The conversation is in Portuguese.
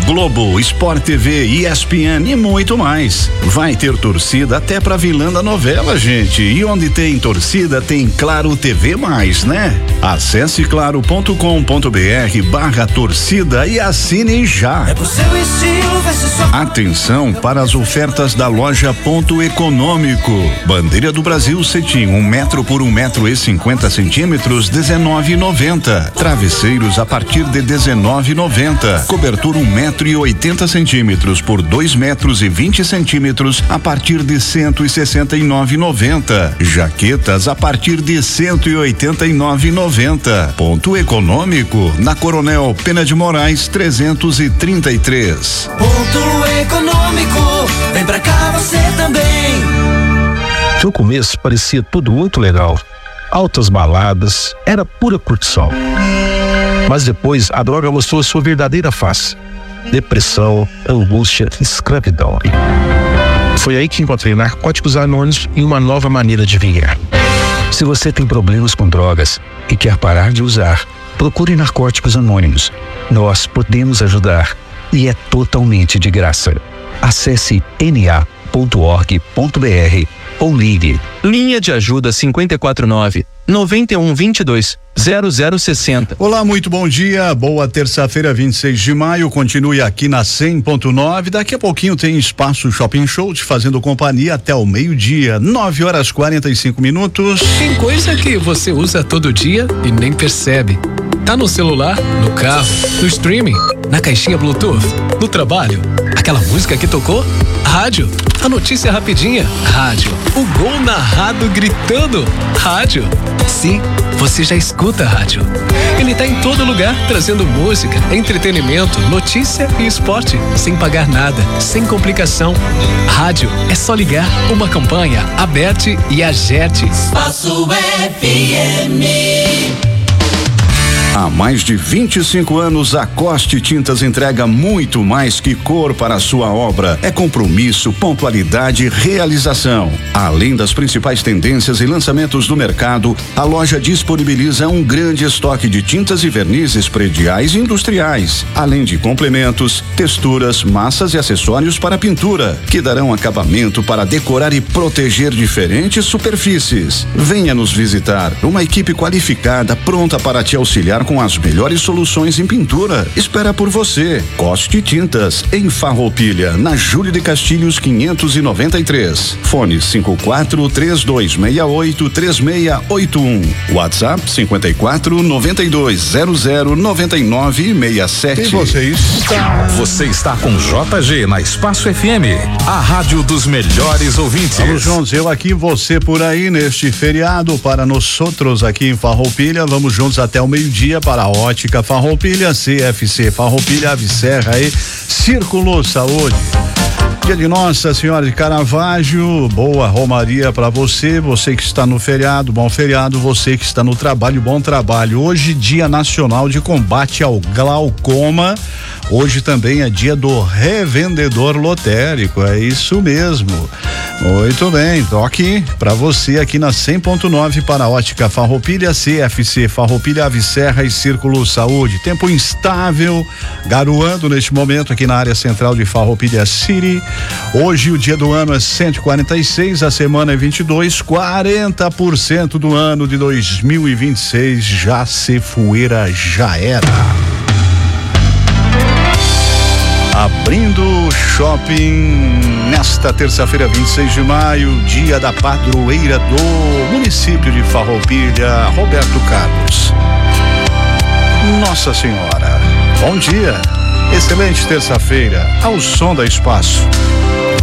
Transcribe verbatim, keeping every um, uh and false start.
Globo, Sport T V, E S P N e muito mais. Vai ter torcida até pra vilã da novela, gente. E onde tem torcida tem Claro T V mais, né? Acesse claro ponto com ponto br barra torcida e assine já. É pro seu estilo, vai ser só... Atenção para as ofertas da loja Ponto Econômico. Bandeira do Brasil cetim, um metro por um metro e cinquenta centímetros, dezenove e noventa. Travesseiros a partir de dezenove e noventa. Cobertura um metro e oitenta centímetros por dois metros e vinte centímetros a partir de cento e sessenta e nove e noventa. Jaquetas a partir de cento e oitenta e nove e noventa. Ponto Econômico na Coronel Pena de Moraes trezentos e trinta e três. Ponto Econômico, vem pra cá você também. No começo parecia tudo muito legal. Altas baladas, era pura curtição. Mas depois a droga mostrou sua verdadeira face. Depressão, angústia, escravidão. Foi aí que encontrei Narcóticos Anônimos e uma nova maneira de vingar. Se você tem problemas com drogas e quer parar de usar, procure Narcóticos Anônimos. Nós podemos ajudar e é totalmente de graça. Acesse n a ponto org ponto b r ou ligue. Linha de ajuda cinco quatro nove, nove um dois dois, zero zero seis zero. Olá, muito bom dia, boa terça-feira, vinte e seis de maio, continue aqui na cem ponto nove, daqui a pouquinho tem Espaço Shopping Show te fazendo companhia até o meio-dia, nove horas quarenta e cinco minutos. Tem coisa que você usa todo dia e nem percebe. Tá no celular, no carro, no streaming, na caixinha Bluetooth, no trabalho. Aquela música que tocou? Rádio. A notícia rapidinha? Rádio. O gol narrado gritando? Rádio. Sim, você já escuta rádio. Ele tá em todo lugar, trazendo música, entretenimento, notícia e esporte, sem pagar nada, sem complicação. Rádio é só ligar, uma campanha, aberte e agerte. Espaço F M. Há mais de vinte e cinco anos, a Coste Tintas entrega muito mais que cor para a sua obra. É compromisso, pontualidade e realização. Além das principais tendências e lançamentos do mercado, a loja disponibiliza um grande estoque de tintas e vernizes prediais e industriais, além de complementos, texturas, massas e acessórios para pintura, que darão acabamento para decorar e proteger diferentes superfícies. Venha nos visitar. Uma equipe qualificada pronta para te auxiliar com as melhores soluções em pintura. Espera por você. Coste Tintas, em Farroupilha, na Júlio de Castilhos quinhentos e noventa e três. Fone cinco quatro três dois seis oito três seis oito um. WhatsApp cinco quatro nove dois zero zero nove nove seis sete. E você está? Você está com J G na Espaço F M, a rádio dos melhores ouvintes. Vamos juntos, eu aqui, você por aí, neste feriado, para nós outros aqui em Farroupilha. Vamos juntos até o meio-dia para a Ótica Farroupilha, C F C Farroupilha, Aviserra e Círculo Saúde. Dia de Nossa Senhora de Caravaggio, boa romaria para você, você que está no feriado, bom feriado, você que está no trabalho, bom trabalho. Hoje, Dia Nacional de Combate ao Glaucoma. Hoje também é dia do revendedor lotérico, é isso mesmo. Muito bem, toque para você aqui na cem ponto nove para a Ótica Farroupilha, C F C Farroupilha, Aviserra e Círculo Saúde. Tempo instável, garoando neste momento aqui na área central de Farroupilha City. Hoje o dia do ano é cento e quarenta e seis, a semana é vinte e dois, quarenta por cento do ano de dois mil e vinte e seis já se fueira, já era. Abrindo o shopping nesta terça-feira, vinte e seis de maio, dia da padroeira do município de Farroupilha, Roberto Carlos. Nossa Senhora, bom dia, excelente terça-feira, ao som da Espaço.